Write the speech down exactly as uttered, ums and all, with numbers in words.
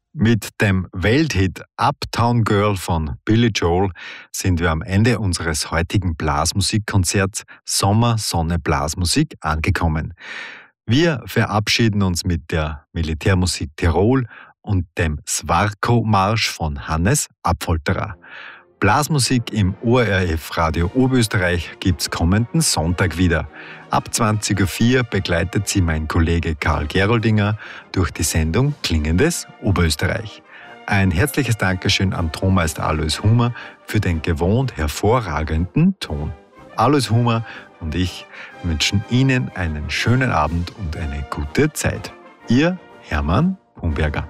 Mit dem Welthit Uptown Girl von Billy Joel sind wir am Ende unseres heutigen Blasmusikkonzerts Sommer, Sonne, Blasmusik angekommen. Wir verabschieden uns mit der Militärmusik Tirol und dem Svarko-Marsch von Hannes Apfolterer. Blasmusik im O R F Radio Oberösterreich gibt's kommenden Sonntag wieder. Ab zwanzig Uhr vier begleitet sie mein Kollege Karl Geroldinger durch die Sendung Klingendes Oberösterreich. Ein herzliches Dankeschön an Tonmeister Alois Humer für den gewohnt hervorragenden Ton. Alois Humer und ich wünschen Ihnen einen schönen Abend und eine gute Zeit. Ihr Hermann Humberger.